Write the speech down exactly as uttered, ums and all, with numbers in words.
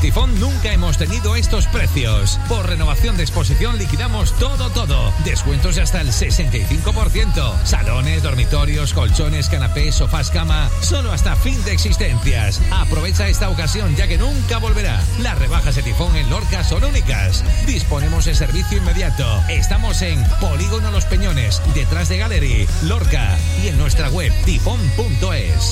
Tifón nunca hemos tenido estos precios. Por renovación de exposición liquidamos todo, todo. Descuentos de hasta el sesenta y cinco por ciento. Salones, dormitorios, colchones, canapés, sofás, cama. Solo hasta fin de existencias. Aprovecha esta ocasión ya que nunca volverá. Las rebajas de Tifón en Lorca son únicas. Disponemos de servicio inmediato. Estamos en Polígono Los Peñones, detrás de Gallery, Lorca, y en nuestra web tifón punto es.